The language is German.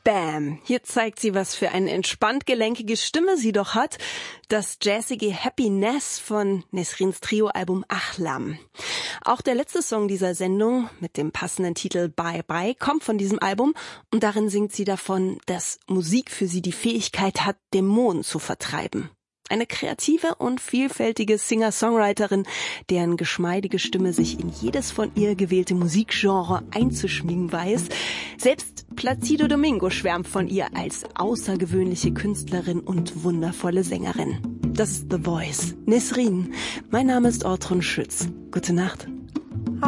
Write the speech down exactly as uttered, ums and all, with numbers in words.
Bam! Hier zeigt sie, was für eine entspannt gelenkige Stimme sie doch hat. Das jazzige Happiness von Nesrins Trio-Album Ahlam. Auch der letzte Song dieser Sendung mit dem passenden Titel Bye Bye kommt von diesem Album und darin singt sie davon, dass Musik für sie die Fähigkeit hat, Dämonen zu vertreiben. Eine kreative und vielfältige Singer-Songwriterin, deren geschmeidige Stimme sich in jedes von ihr gewählte Musikgenre einzuschmiegen weiß. Selbst Placido Domingo schwärmt von ihr als außergewöhnliche Künstlerin und wundervolle Sängerin. Das ist The Voice. Nesrin. Mein Name ist Ortrun Schütz. Gute Nacht.